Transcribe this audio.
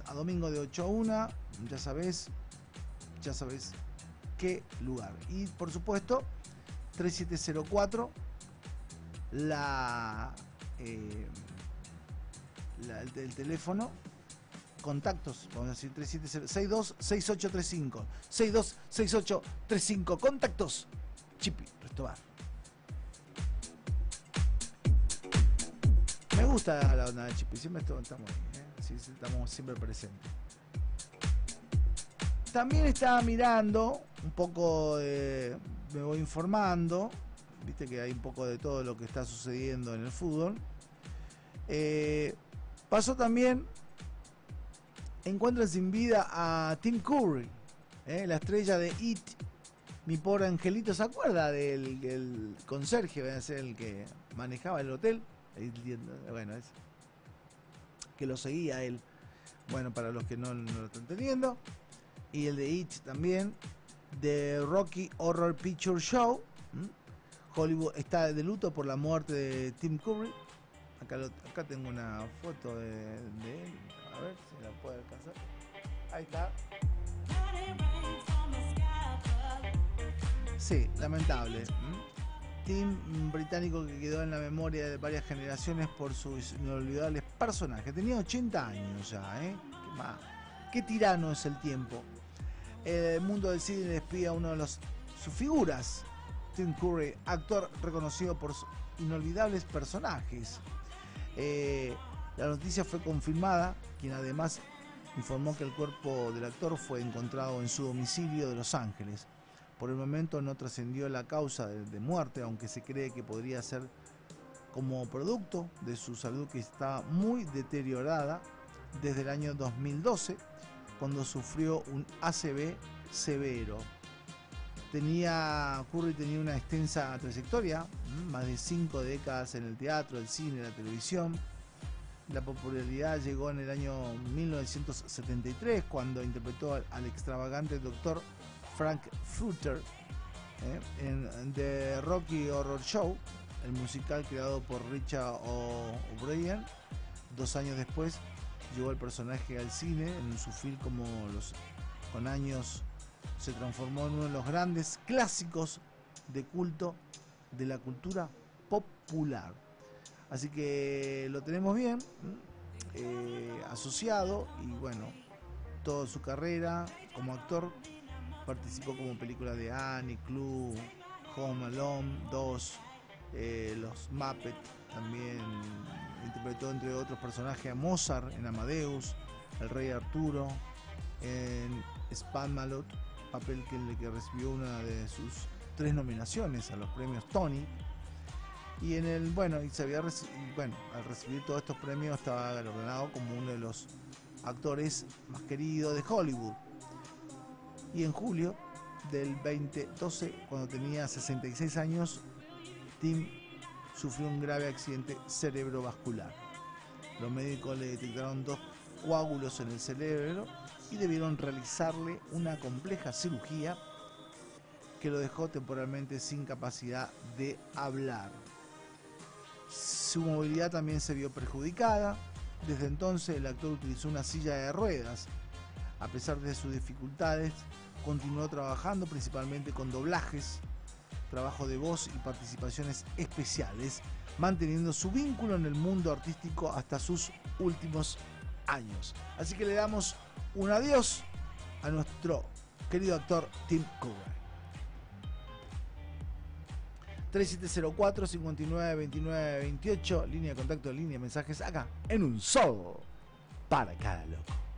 a domingo de 8 a 1. Ya sabes qué lugar. Y por supuesto, 3704, el teléfono, contactos, vamos a decir 626835, 626835, contactos, Chipi Restobar. Me gusta la onda de Chipi, siempre estamos ahí, sí, estamos siempre presentes. También estaba mirando un poco, me voy informando, viste que hay un poco de todo lo que está sucediendo en el fútbol. Pasó también, encuentran sin vida a Tim Curry, la estrella de It, mi pobre angelito. ¿Se acuerda del conserje, va a ser el que manejaba el hotel? Bueno, es que lo seguía él. Bueno, para los que no lo están entendiendo. Y el de It también, de Rocky Horror Picture Show. Hollywood está de luto por la muerte de Tim Curry. Acá tengo una foto de él, a ver si la puedo alcanzar. Ahí está. Sí, lamentable. Tim británico que quedó en la memoria de varias generaciones por sus inolvidables personajes. Tenía 80 años ya, Qué tirano es el tiempo. El mundo del cine despide a uno de sus figuras, Tim Curry, actor reconocido por sus inolvidables personajes. La noticia fue confirmada, quien además informó que el cuerpo del actor fue encontrado en su domicilio de Los Ángeles. Por el momento no trascendió la causa de muerte, aunque se cree que podría ser como producto de su salud, que está muy deteriorada desde el año 2012, cuando sufrió un ACV severo. Curry tenía una extensa trayectoria, más de 5 décadas en el teatro, el cine, la televisión. La popularidad llegó en el año 1973, cuando interpretó al extravagante doctor Frank Futter en The Rocky Horror Show, el musical creado por Richard O'Brien. 2 años después llegó el personaje al cine. En su film con años se transformó en uno de los grandes clásicos de culto de la cultura popular. Así que lo tenemos bien asociado, y bueno, toda su carrera como actor participó como películas de Annie, Clue, Home Alone 2, los Muppets. También interpretó, entre otros personajes, a Mozart en Amadeus, el Rey Arturo en Spamalot, papel que recibió una de sus 3 nominaciones a los premios Tony. Y al recibir todos estos premios estaba galardonado como uno de los actores más queridos de Hollywood. Y en julio del 2012, cuando tenía 66 años, Tim sufrió un grave accidente cerebrovascular. Los médicos le detectaron 2 coágulos en el cerebro y debieron realizarle una compleja cirugía que lo dejó temporalmente sin capacidad de hablar. Su movilidad también se vio perjudicada. Desde entonces el actor utilizó una silla de ruedas. A pesar de sus dificultades, continuó trabajando principalmente con doblajes, trabajo de voz y participaciones especiales, manteniendo su vínculo en el mundo artístico hasta sus últimos años. Así que le damos un adiós a nuestro querido actor Tim Curry. 3704 59 29 28, línea de contacto, línea de mensajes, acá en Un Solo para Cada Loco.